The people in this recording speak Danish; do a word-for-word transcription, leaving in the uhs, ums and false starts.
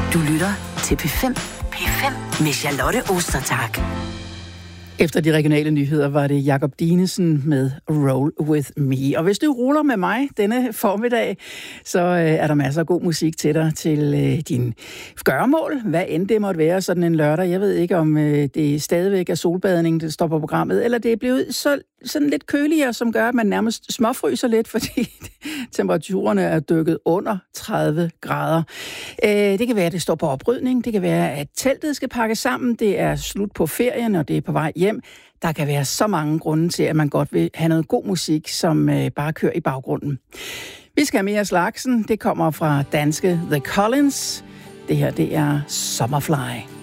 Du lytter til P fem. P fem med Charlotte Ostertag. Efter de regionale nyheder var det Jakob Dinesen med Roll With Me. Og hvis du ruller med mig denne formiddag, så øh, er der masser af god musik til dig til øh, din gøremål. Hvad end det måtte være sådan en lørdag. Jeg ved ikke, om øh, det stadigvæk er solbadning, der står på programmet, eller det er blevet så, sådan lidt køligere, som gør, at man nærmest småfryser lidt, fordi temperaturerne er dykket under tredive grader. Øh, det kan være, at det står på oprydning. Det kan være, at teltet skal pakkes sammen. Det er slut på ferien, og det er på vej hjem. Der kan være så mange grunde til, at man godt vil have noget god musik, som øh, bare kører i baggrunden. Vi skal have mere slagsen. Det kommer fra danske The Collins. Det her, det er Summerfly.